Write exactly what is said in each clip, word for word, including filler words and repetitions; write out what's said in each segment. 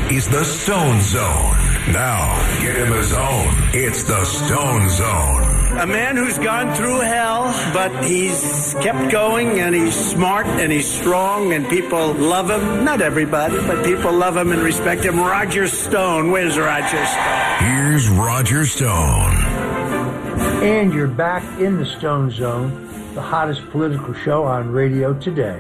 is the Stone Zone. Now, get in the zone. It's the Stone Zone. A man who's gone through hell, but he's kept going, and he's smart, and he's strong, and people love him. Not everybody, but people love him and respect him. Roger Stone. Where's Roger Stone? Here's Roger Stone. And you're back in the Stone Zone, the hottest political show on radio today.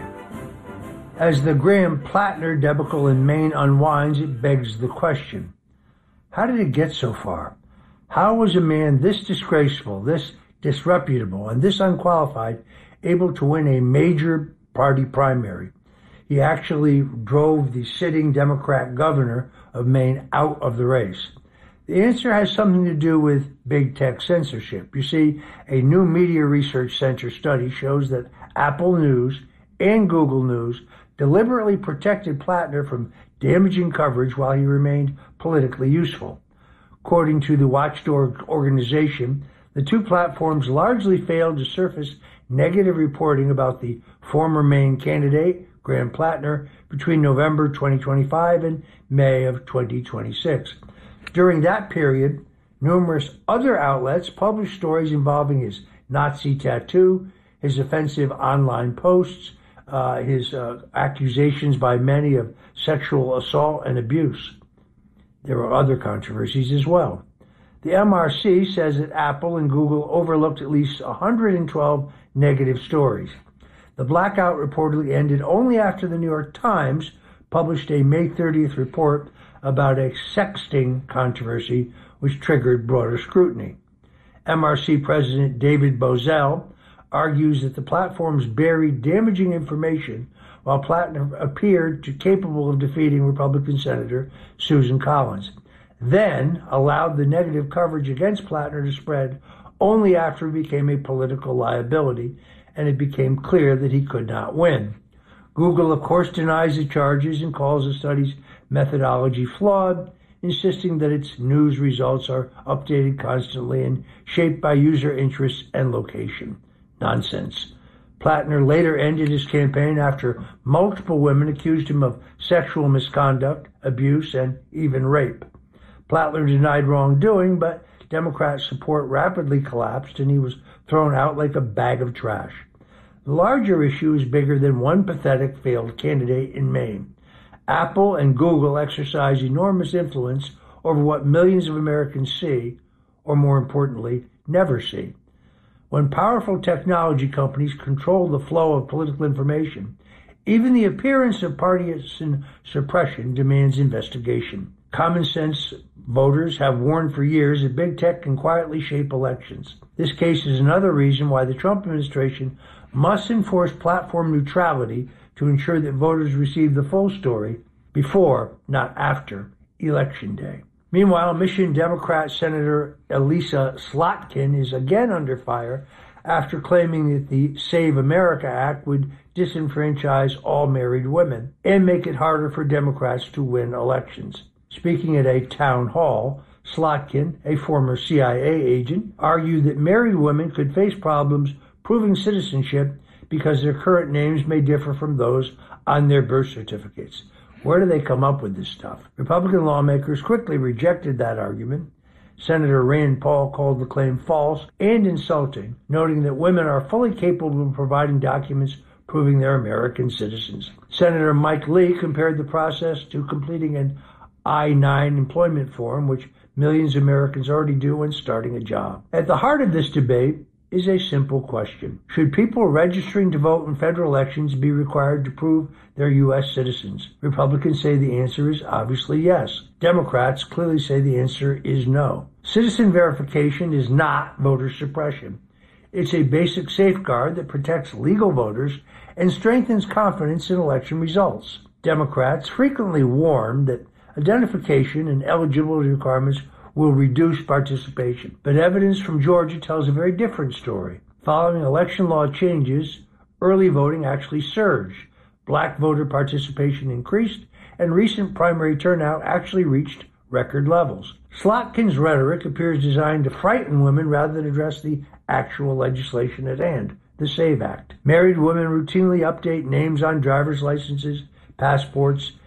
As the Graham-Plattner debacle in Maine unwinds, it begs the question, how did it get so far? How was a man this disgraceful, this disreputable, and this unqualified able to win a major party primary? He actually drove the sitting Democrat governor of Maine out of the race. The answer has something to do with big tech censorship. You see, a new Media Research Center study shows that Apple News and Google News deliberately protected Plattner from damaging coverage while he remained politically useful. According to the watchdog organization, the two platforms largely failed to surface negative reporting about the former Maine candidate, Graham Plattner, between November twenty twenty-five and May of twenty twenty-six. During that period, numerous other outlets published stories involving his Nazi tattoo, his offensive online posts, uh, his uh, accusations by many of sexual assault and abuse. There were other controversies as well. The M R C says that Apple and Google overlooked at least one hundred twelve negative stories. The blackout reportedly ended only after the New York Times published a May thirtieth report about a sexting controversy which triggered broader scrutiny. M R C President David Bozell argues that the platforms buried damaging information while Plattner appeared to capable of defeating Republican Senator Susan Collins, then allowed the negative coverage against Plattner to spread only after he became a political liability and it became clear that he could not win. Google, of course, denies the charges and calls the study's methodology flawed, insisting that its news results are updated constantly and shaped by user interests and location. Nonsense. Plattner later ended his campaign after multiple women accused him of sexual misconduct, abuse, and even rape. Plattner denied wrongdoing, but Democrat support rapidly collapsed and he was thrown out like a bag of trash. The larger issue is bigger than one pathetic failed candidate in Maine. Apple and Google exercise enormous influence over what millions of Americans see, or more importantly, never see. When powerful technology companies control the flow of political information, even the appearance of partisan suppression demands investigation. Common sense voters have warned for years that big tech can quietly shape elections. This case is another reason why the Trump administration must enforce platform neutrality to ensure that voters receive the full story before, not after, Election Day. Meanwhile, Michigan Democrat Senator Elissa Slotkin is again under fire after claiming that the Save America Act would disenfranchise all married women and make it harder for Democrats to win elections. Speaking at a town hall, Slotkin, a former C I A agent, argued that married women could face problems proving citizenship because their current names may differ from those on their birth certificates. Where do they come up with this stuff? Republican lawmakers quickly rejected that argument. Senator Rand Paul called the claim false and insulting, noting that women are fully capable of providing documents proving they're American citizens. Senator Mike Lee compared the process to completing an I nine employment form, which millions of Americans already do when starting a job. At the heart of this debate is a simple question. Should people registering to vote in federal elections be required to prove they're U S citizens? Republicans say the answer is obviously yes. Democrats clearly say the answer is no. Citizen verification is not voter suppression. It's a basic safeguard that protects legal voters and strengthens confidence in election results. Democrats frequently warn that identification and eligibility requirements will reduce participation. But evidence from Georgia tells a very different story. Following election law changes, early voting actually surged. Black voter participation increased, and recent primary turnout actually reached record levels. Slotkin's rhetoric appears designed to frighten women rather than address the actual legislation at hand, the SAVE Act. Married women routinely update names on driver's licenses, passports,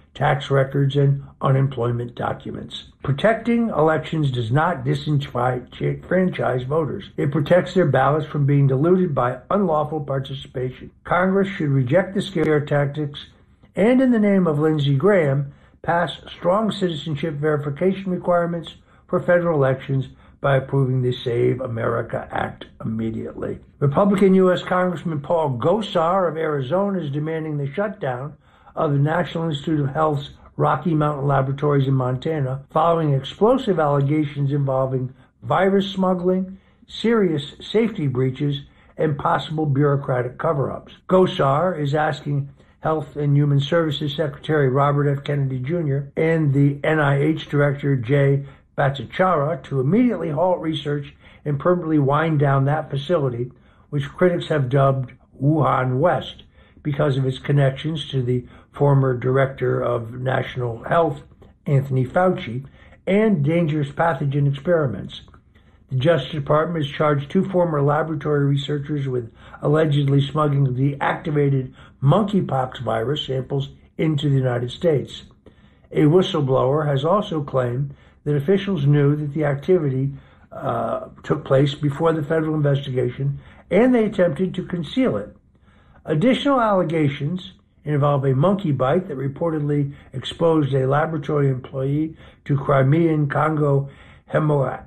tax records, and unemployment documents. Protecting elections does not disenfranchise voters. It protects their ballots from being diluted by unlawful participation. Congress should reject the scare tactics and, in the name of Lindsey Graham, pass strong citizenship verification requirements for federal elections by approving the Save America Act immediately. Republican U S Congressman Paul Gosar of Arizona is demanding the shutdown of the National Institute of Health's Rocky Mountain Laboratories in Montana following explosive allegations involving virus smuggling, serious safety breaches, and possible bureaucratic cover-ups. Gosar is asking Health and Human Services Secretary Robert F. Kennedy Junior and the N I H Director Jay Bhattacharya to immediately halt research and permanently wind down that facility, which critics have dubbed Wuhan West because of its connections to the former Director of National Health, Anthony Fauci, and dangerous pathogen experiments. The Justice Department has charged two former laboratory researchers with allegedly smuggling the activated monkeypox virus samples into the United States. A whistleblower has also claimed that officials knew that the activity uh, took place before the federal investigation, and they attempted to conceal it. Additional allegations involve a monkey bite that reportedly exposed a laboratory employee to Crimean Congo hemo-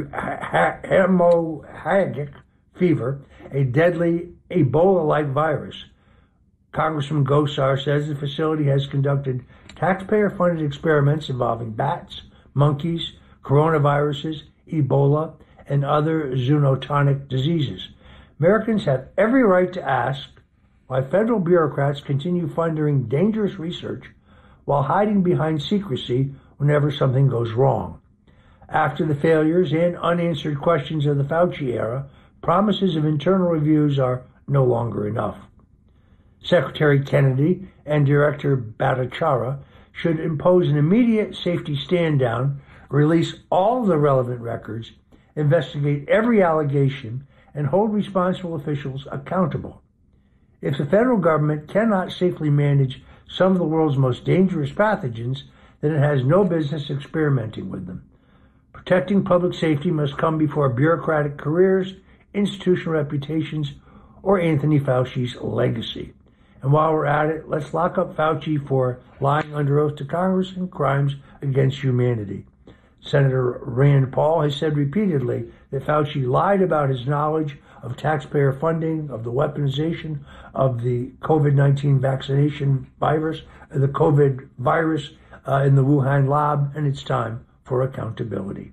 hemorrhagic fever, a deadly Ebola-like virus. Congressman Gosar says the facility has conducted taxpayer-funded experiments involving bats, monkeys, coronaviruses, Ebola, and other zoonotonic diseases. Americans have every right to ask why federal bureaucrats continue funding dangerous research while hiding behind secrecy whenever something goes wrong. After the failures and unanswered questions of the Fauci era, promises of internal reviews are no longer enough. Secretary Kennedy and Director Bhattacharya should impose an immediate safety stand-down, release all the relevant records, investigate every allegation, and hold responsible officials accountable. If the federal government cannot safely manage some of the world's most dangerous pathogens, then it has no business experimenting with them. Protecting public safety must come before bureaucratic careers, institutional reputations, or Anthony Fauci's legacy. And while we're at it, let's lock up Fauci for lying under oath to Congress and crimes against humanity. Senator Rand Paul has said repeatedly that Fauci lied about his knowledge of taxpayer funding, of the weaponization of the COVID nineteen vaccination virus, the COVID virus uh, in the Wuhan lab, and it's time for accountability.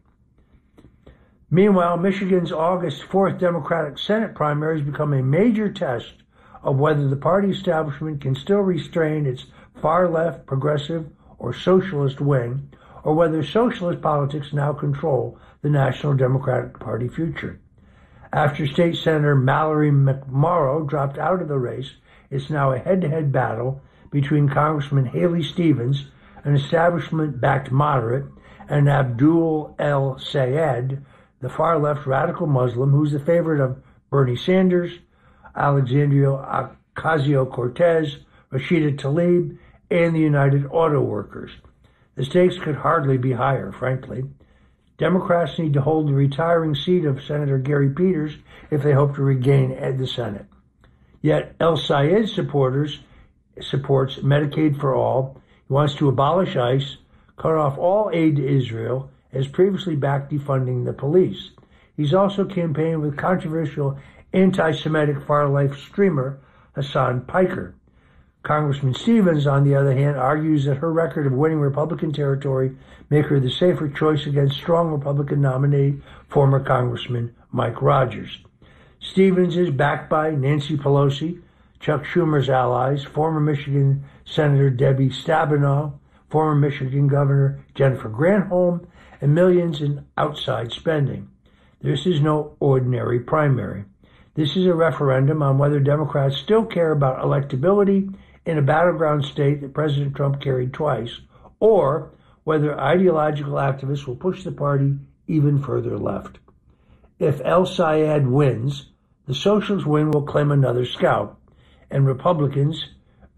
Meanwhile, Michigan's August fourth Democratic Senate primaries become a major test of whether the party establishment can still restrain its far-left, progressive, or socialist wing, or whether socialist politics now control the National Democratic Party future. After State Senator Mallory McMorrow dropped out of the race, it's now a head-to-head battle between Congressman Haley Stevens, an establishment-backed moderate, and Abdul El-Sayed, the far-left radical Muslim who's the favorite of Bernie Sanders, Alexandria Ocasio-Cortez, Rashida Tlaib, and the United Auto Workers. The stakes could hardly be higher, frankly. Democrats need to hold the retiring seat of Senator Gary Peters if they hope to regain the Senate. Yet El-Sayed supporters supports Medicaid for all. He wants to abolish ICE, cut off all aid to Israel, has previously backed defunding the police. He's also campaigned with controversial anti-Semitic far-left streamer Hassan Piker. Congressman Stevens, on the other hand, argues that her record of winning Republican territory make her the safer choice against strong Republican nominee, former Congressman Mike Rogers. Stevens is backed by Nancy Pelosi, Chuck Schumer's allies, former Michigan Senator Debbie Stabenow, former Michigan Governor Jennifer Granholm, and millions in outside spending. This is no ordinary primary. This is a referendum on whether Democrats still care about electability in a battleground state that President Trump carried twice, or whether ideological activists will push the party even further left. If El-Sayed wins, the socialist wing will claim another scalp, and Republicans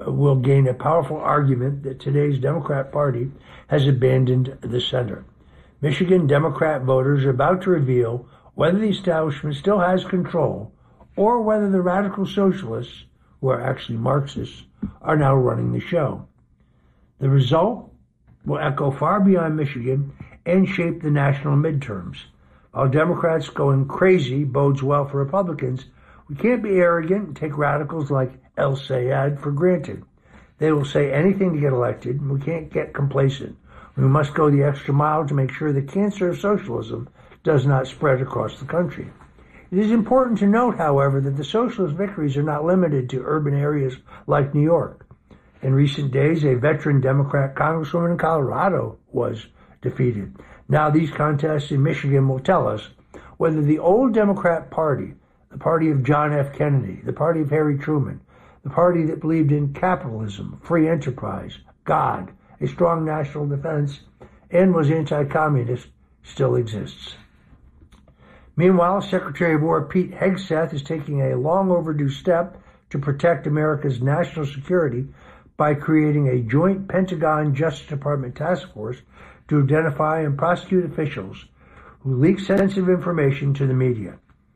will gain a powerful argument that today's Democrat Party has abandoned the center. Michigan Democrat voters are about to reveal whether the establishment still has control or whether the radical socialists, who are actually Marxists, are now running the show. The result will echo far beyond Michigan and shape the national midterms. While Democrats going crazy bodes well for Republicans, we can't be arrogant and take radicals like El Sayed for granted. They will say anything to get elected, and we can't get complacent. We must go the extra mile to make sure the cancer of socialism does not spread across the country. It is important to note, however, that the socialist victories are not limited to urban areas like New York. In recent days, a veteran Democrat congresswoman in Colorado was defeated. Now these contests in Michigan will tell us whether the old Democrat Party, the party of John F. Kennedy, the party of Harry Truman, the party that believed in capitalism, free enterprise, God, a strong national defense, and was anti-communist, still exists. Meanwhile, Secretary of War Pete Hegseth is taking a long overdue step to protect America's national security by creating a joint Pentagon Justice Department task force to identify and prosecute officials who leak sensitive information to the media.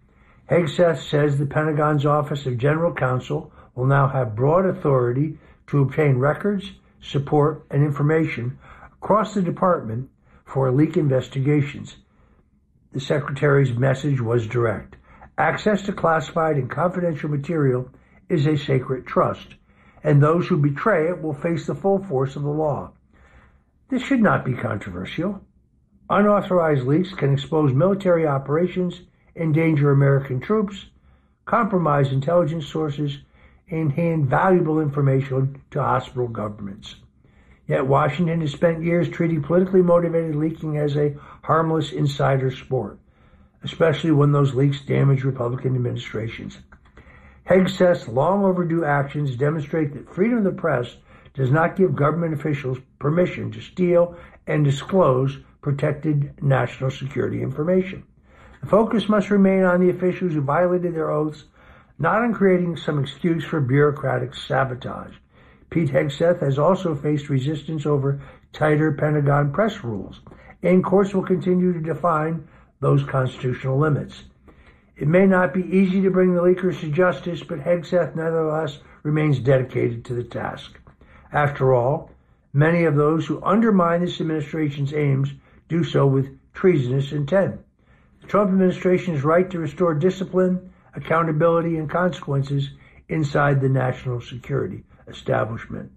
Hegseth says the Pentagon's Office of General Counsel will now have broad authority to obtain records, support, and information across the department for leak investigations. The Secretary's message was direct. Access to classified and confidential material is a sacred trust, and those who betray it will face the full force of the law. This should not be controversial. Unauthorized leaks can expose military operations, endanger American troops, compromise intelligence sources, and hand valuable information to hostile governments. Yet Washington has spent years treating politically motivated leaking as a harmless insider sport, especially when those leaks damage Republican administrations. Hegseth's long overdue actions demonstrate that freedom of the press does not give government officials permission to steal and disclose protected national security information. The focus must remain on the officials who violated their oaths, not on creating some excuse for bureaucratic sabotage. Pete Hegseth has also faced resistance over tighter Pentagon press rules, and courts will continue to define those constitutional limits. It may not be easy to bring the leakers to justice, but Hegseth nevertheless remains dedicated to the task. After all, many of those who undermine this administration's aims do so with treasonous intent. The Trump administration is right to restore discipline, accountability, and consequences inside the national security establishment.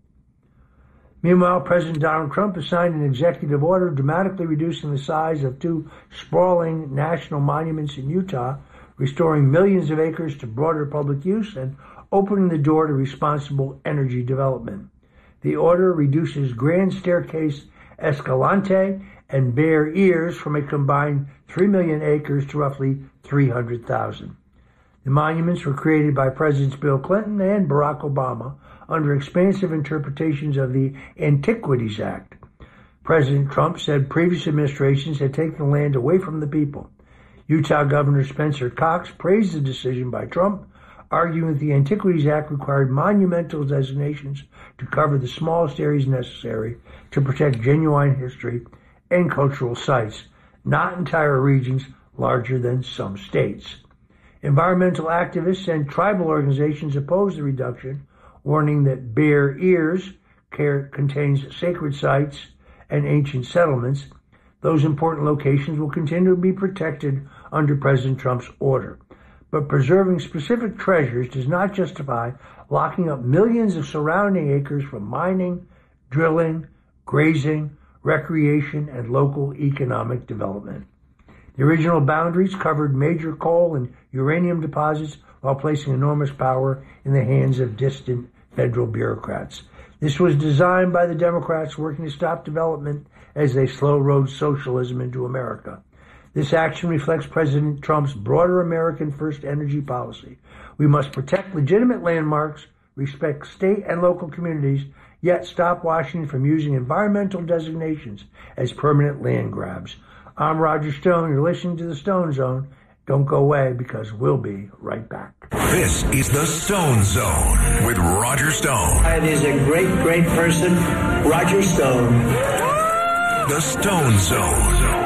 Meanwhile, President Donald Trump has signed an executive order dramatically reducing the size of two sprawling national monuments in Utah, restoring millions of acres to broader public use and opening the door to responsible energy development. The order reduces Grand Staircase Escalante and Bear Ears from a combined three million acres to roughly three hundred thousand. The monuments were created by Presidents Bill Clinton and Barack Obama under expansive interpretations of the Antiquities Act. President Trump said previous administrations had taken the land away from the people. Utah Governor Spencer Cox praised the decision by Trump, arguing that the Antiquities Act required monumental designations to cover the smallest areas necessary to protect genuine history and cultural sites, not entire regions larger than some states. Environmental activists and tribal organizations opposed the reduction, warning that Bear Ears contains sacred sites and ancient settlements. Those important locations will continue to be protected under President Trump's order. But preserving specific treasures does not justify locking up millions of surrounding acres from mining, drilling, grazing, recreation, and local economic development. The original boundaries covered major coal and uranium deposits while placing enormous power in the hands of distant federal bureaucrats. This was designed by the Democrats working to stop development as they slow-rode socialism into America. This action reflects President Trump's broader American First energy policy. We must protect legitimate landmarks, respect state and local communities, yet stop Washington from using environmental designations as permanent land grabs. I'm Roger Stone. You're listening to the Stone Zone. Don't go away because we'll be right back. This is the Stone Zone with Roger Stone. It is a great, great person, Roger Stone. The Stone Zone.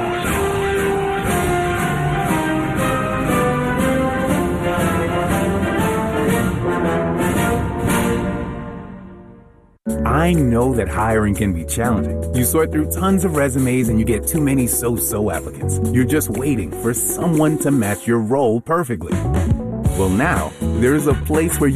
I know that hiring can be challenging. You sort through tons of resumes and you get too many so-so applicants. You're just waiting for someone to match your role perfectly. Well, now, there's a place where